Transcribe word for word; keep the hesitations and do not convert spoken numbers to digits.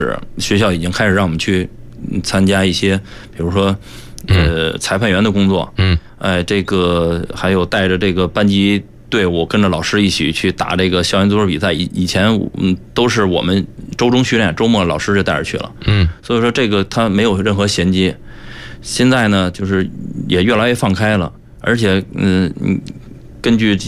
学校已经开始让我们去参加一些，比如说呃裁判员的工作，嗯，哎，这个还有带着这个班级队伍跟着老师一起去打这个校园足球比赛。以以前嗯都是我们周中训练，周末老师就带着去了，嗯，所以说这个它没有任何衔接。现在呢，就是也越来越放开了，而且嗯，根据